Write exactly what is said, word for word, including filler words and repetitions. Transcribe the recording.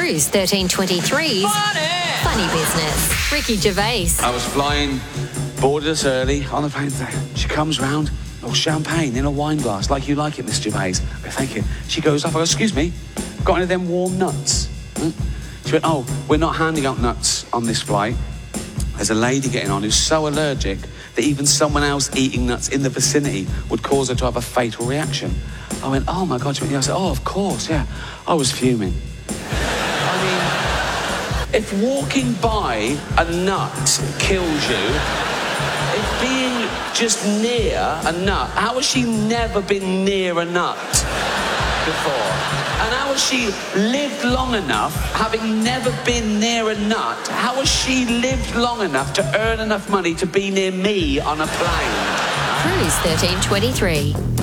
Cruise thirteen twenty-three's Funny. Funny Business. Ricky Gervais. I was flying, boarded us early on the plane today. She comes round, oh, champagne in a wine glass, like you like it, Miss Gervais. I go, thank you. She goes up, I go, excuse me, got any of them warm nuts? Hmm? She went, oh, we're not handing out nuts on this flight. There's a lady getting on who's so allergic that even someone else eating nuts in the vicinity would cause her to have a fatal reaction. I went, oh my God. She went, yeah. I said, oh, of course, yeah. I was fuming. I mean, if walking by a nut kills you, if being just near a nut, how has she never been near a nut before? And how has she lived long enough, having never been near a nut, how has she lived long enough to earn enough money to be near me on a plane? Cruise thirteen twenty-three.